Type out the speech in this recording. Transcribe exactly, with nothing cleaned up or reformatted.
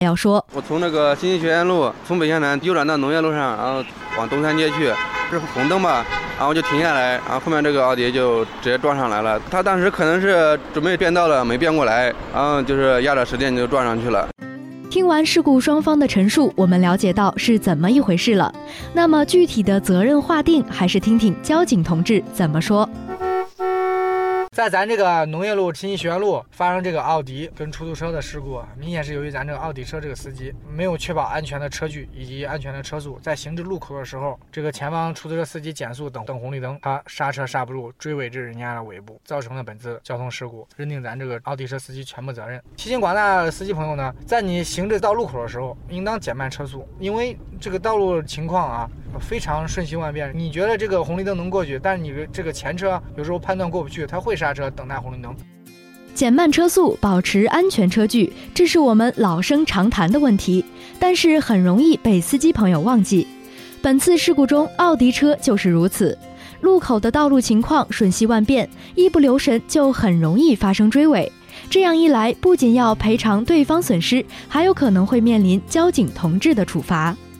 要说， 我从那个新兴学院路从北向南右转到农业路上，然后往东山街去，是红灯吧，然后就停下来，然后后面这个奥迪就直接撞上来了。他当时可能是准备变道了，没变过来，然后就是压着实电就撞上去了。 听完事故双方的陈述，我们了解到是怎么一回事了。那么具体的责任划定，还是听听交警同志怎么说。 在咱这个农业路新兴学院路发生这个奥迪跟出租车的事故，明显是由于咱这个奥迪车这个司机没有确保安全的车距以及安全的车速，在行至路口的时候，这个前方出租车司机减速等等红绿灯，他刹车刹不住，追尾至人家的尾部，造成了本次交通事故，认定咱这个奥迪车司机全部责任。提醒广大司机朋友呢，在你行至到路口的时候，应当减慢车速，因为这个道路情况啊非常瞬息万变，你觉得这个红绿灯能过去，但是你这个前车有时候判断过不去，他会刹车等待红绿灯。 减慢车速，保持安全车距，这是我们老生常谈的问题，但是很容易被司机朋友忘记。本次事故中，奥迪车就是如此。路口的道路情况瞬息万变，一不留神就很容易发生追尾。这样一来，不仅要赔偿对方损失，还有可能会面临交警同志的处罚。